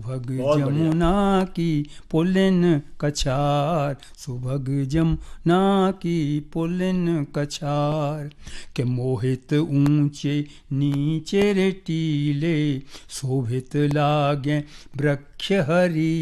सुभग बहुत बढ़िया। जमुना की पुलिन कछार, सुभग जमुना की पुलिन कछार, के मोहित ऊंचे नीचे रे टीले, शोभित लागे वृक्ष हरी